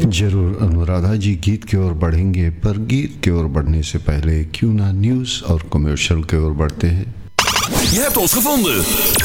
जरूर अनुराधा जी गीत की ओर बढ़ेंगे, पर गीत की ओर बढ़ने से पहले क्यों ना न्यूज़ और कमर्शियल की ओर बढ़ते हैं। Je hebt ons gevonden.